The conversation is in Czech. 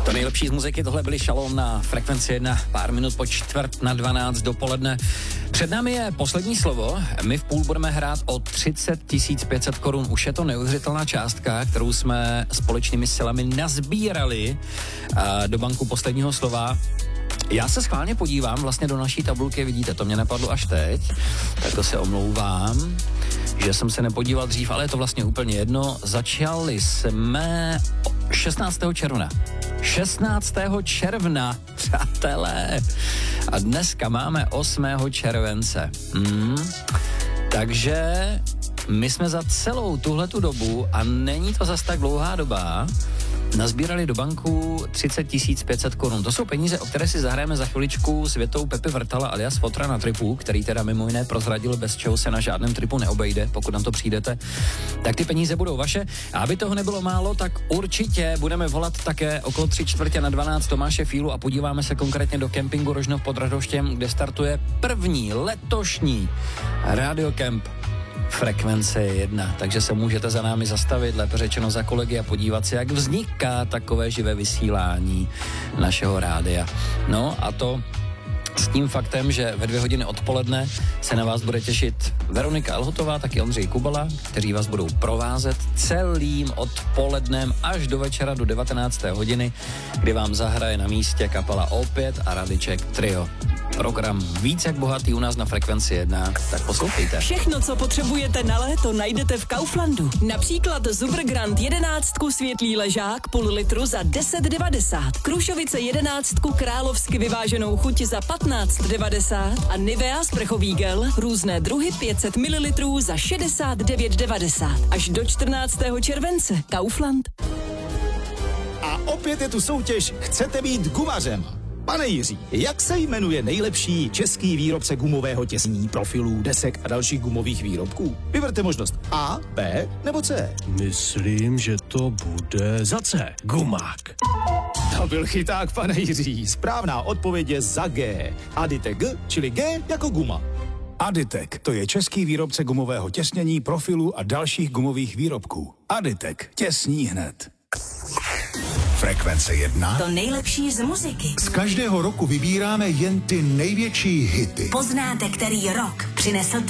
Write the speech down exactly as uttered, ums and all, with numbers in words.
To nejlepší z muziky, tohle byly Šalom na Frekvenci jedna, pár minut po čtvrt na dvanáct dopoledne. Před námi je poslední slovo, my v půl budeme hrát o třicet tisíc pět set korun, už je to neuvěřitelná částka, kterou jsme společnými silami nazbírali do banku posledního slova. Já se schválně podívám vlastně do naší tabulky, vidíte, to mě napadlo až teď, tak to se omlouvám, že jsem se nepodíval dřív, ale je to vlastně úplně jedno. Začali jsme šestnáctého června. šestnáctého června, přátelé. A dneska máme osmého července. Hmm. Takže my jsme za celou tuhletu dobu, a není to zas tak dlouhá doba, nazbírali do banku třicet tisíc pět set korun. To jsou peníze, o které si zahrajeme za chviličku s větou Pepy Vrtala alias Fotra na tripu, který teda mimo jiné prozradil, bez čeho se na žádném tripu neobejde, pokud nám to přijdete. Tak ty peníze budou vaše. A aby toho nebylo málo, tak určitě budeme volat také okolo tři čtvrtě na dvanáct Tomáše Fílu a podíváme se konkrétně do kempingu Rožnov pod Radhoštěm, kde startuje první letošní radiokemp Frekvence jedna, takže se můžete za námi zastavit, lépe řečeno za kolegy, a podívat se, jak vzniká takové živé vysílání našeho rádia. No a to s tím faktem, že ve dvě hodiny odpoledne se na vás bude těšit Veronika Elhotová, taky Ondřej Kubala, kteří vás budou provázet celým odpolednem až do večera do devatenácté hodiny, kdy vám zahraje na místě kapela O pět a Radiček Trio. Program víc jak bohatý u nás na Frekvenci jedna, tak poslouchejte. Všechno, co potřebujete na léto, najdete v Kauflandu. Například Super Grand jedenáctku světlý ležák půl litru za deset devadesát, Krušovice jedenáctku královsky vyváženou chuť za patnáct devadesát a Nivea sprchový gel různé druhy pět set mililitrů za šedesát devět devadesát. Až do čtrnáctého července. Kaufland. A opět je tu soutěž Chcete být gumařem? Pane Jiří, jak se jmenuje nejlepší český výrobce gumového těsnění, profilů, desek a dalších gumových výrobků? Vyberte možnost A, B nebo C. Myslím, že to bude za C. Gumák. To byl chyták, pane Jiří. Správná odpověď je za G. Aditek G, čili G jako guma. Aditek, to je český výrobce gumového těsnění, profilů a dalších gumových výrobků. Aditek, těsní hned. Frekvence jedna. To nejlepší z muziky. Z každého roku vybíráme jen ty největší hity. Poznáte, který rok přinesl ty